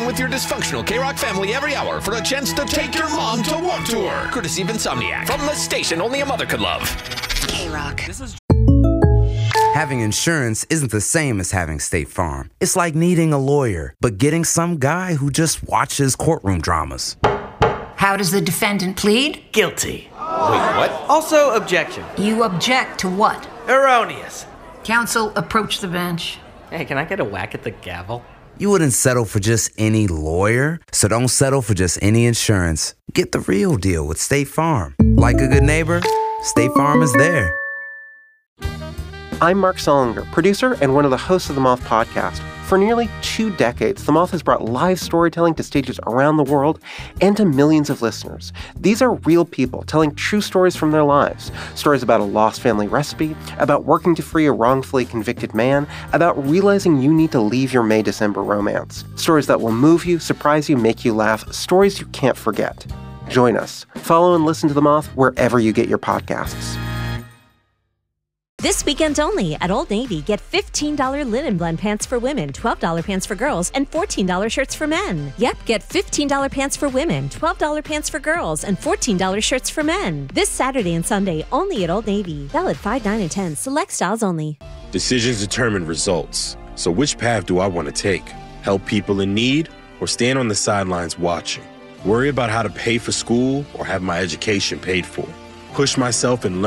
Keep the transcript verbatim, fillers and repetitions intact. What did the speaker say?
in with your dysfunctional K-Rock family every hour for a chance to take your mom to Warped Tour. Courtesy of Insomniac. From the station only a mother could love. K-Rock. This is... Having insurance isn't the same as having State Farm. It's like needing a lawyer, but getting some guy who just watches courtroom dramas. How does the defendant plead? Guilty. Wait, what? Also, objection. You object to what? Erroneous. Counsel, approach the bench. Hey, can I get a whack at the gavel? You wouldn't settle for just any lawyer, so don't settle for just any insurance. Get the real deal with State Farm. Like a good neighbor, State Farm is there. I'm Mark Solinger, producer and one of the hosts of the Moth podcast. For nearly two decades, The Moth has brought live storytelling to stages around the world and to millions of listeners. These are real people telling true stories from their lives. Stories about a lost family recipe, about working to free a wrongfully convicted man, about realizing you need to leave your May-December romance. Stories that will move you, surprise you, make you laugh. Stories you can't forget. Join us. Follow and listen to The Moth wherever you get your podcasts. This weekend only at Old Navy, get fifteen dollars linen blend pants for women, twelve dollars pants for girls, and fourteen dollars shirts for men. Yep, get fifteen dollars pants for women, twelve dollars pants for girls, and fourteen dollars shirts for men. This Saturday and Sunday only at Old Navy. Valid five, nine, and ten. Select styles only. Decisions determine results. So which path do I want to take? Help people in need or stand on the sidelines watching? Worry about how to pay for school or have my education paid for? Push myself and learn